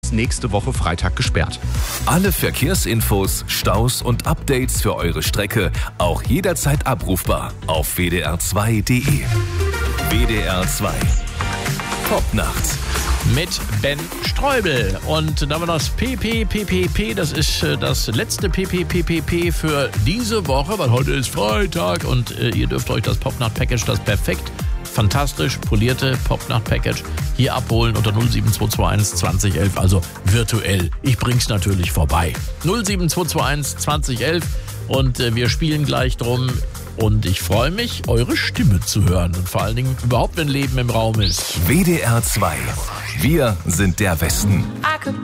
bis nächste Woche Freitag gesperrt. Alle Verkehrsinfos, Staus und Updates für eure Strecke auch jederzeit abrufbar auf wdr2.de. WDR 2 Popnacht mit Ben Streubel. Und da war das PPPPP, das ist das letzte PPPPP für diese Woche, weil heute ist Freitag und ihr dürft euch das Popnacht-Package, das perfekt, fantastisch polierte Popnacht-Package hier abholen unter 07221 2011, also virtuell. Ich bring's natürlich vorbei. 07221 2011 und wir spielen gleich drum. Und ich freue mich, eure Stimme zu hören und vor allen Dingen überhaupt, wenn Leben im Raum ist. WDR 2. Wir sind der Westen.